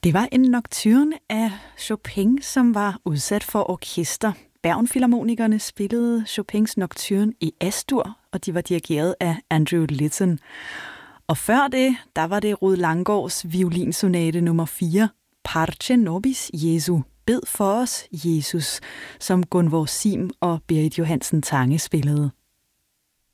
Det var en nocturne af Chopin, som var udsat for orkester. Bergenfilharmonikerne spillede Chopins nocturne i Astur, og de var dirigeret af Andrew Litton. Og før det, der var det Rued Langgaards violinsonate nummer 4, Parce Nobis Jesu, Bed for os, Jesus, som Gunvor Sim og Berit Johansen Tange spillede.